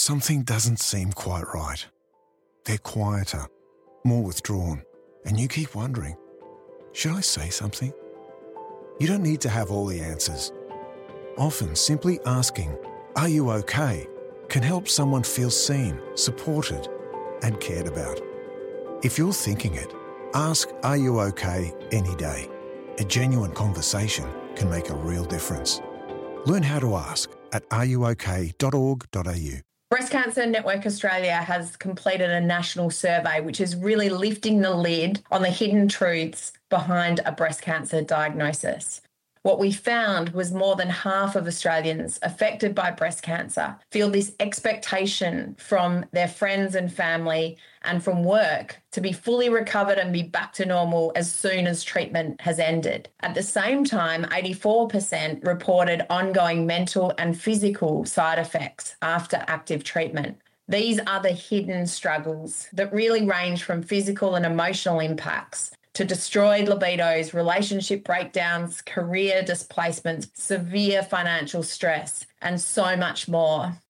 something doesn't seem quite right. They're quieter, more withdrawn, and you keep wondering, should I say something? You don't need to have all the answers. Often simply asking, "Are you okay?" can help someone feel seen, supported, and cared about. If you're thinking it, ask "Are you okay?" any day. A genuine conversation can make a real difference. Learn how to ask at areyouok.org.au. Breast Cancer Network Australia has completed a national survey which is really lifting the lid on the hidden truths behind a breast cancer diagnosis. What we found was more than half of Australians affected by breast cancer feel this expectation from their friends and family and from work to be fully recovered and be back to normal as soon as treatment has ended. At the same time, 84% reported ongoing mental and physical side effects after active treatment. These are the hidden struggles that really range from physical and emotional impacts to destroyed libidos, relationship breakdowns, career displacements, severe financial stress, and so much more.